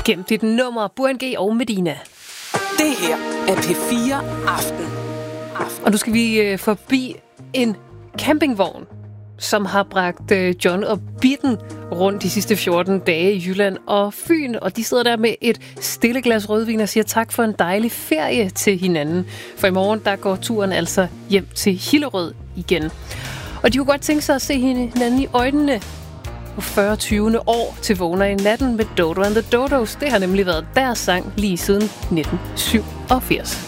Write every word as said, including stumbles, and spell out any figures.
gennem dit nummer, Burhan G og Medina. Det her er P fire Aften. Aften. Og nu skal vi øh, forbi en campingvogn, som har bragt øh, John og Bitten rundt de sidste fjorten dage i Jylland og Fyn. Og de sidder der med et stille glas rødvin og siger tak for en dejlig ferie til hinanden. For i morgen, der går turen altså hjem til Hillerød igen. Og de kunne godt tænke sig at se hinanden i øjnene på fyrre tyve år til Vågner i natten med Dodo and the Dodos. Det har nemlig været deres sang lige siden nitten syvogfirs.